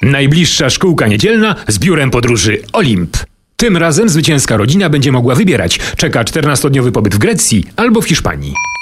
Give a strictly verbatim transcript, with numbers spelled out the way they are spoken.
Najbliższa szkółka niedzielna z biurem podróży Olimp. Tym razem zwycięska rodzina będzie mogła wybierać. Czeka czternastodniowy pobyt w Grecji albo w Hiszpanii.